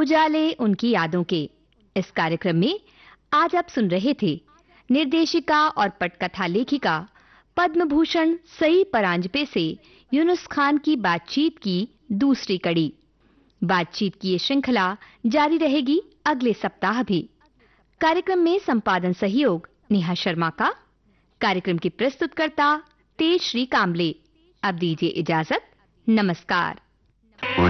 उजाले उनकी यादों के। इस कार्यक्रम में आज आप सुन रहे थे निर्देशिका और पटकथा लेखिका पद्म भूषण सई परांजपे से यूनुस खान की बातचीत की दूसरी कड़ी। बातचीत की ये श्रृंखला जारी रहेगी अगले सप्ताह भी। कार्यक्रम में संपादन सहयोग नेहा शर्मा का। कार्यक्रम की प्रस्तुतकर्ता तेजश्री कांबले। अब दीजिए इजाजत। नमस्कार।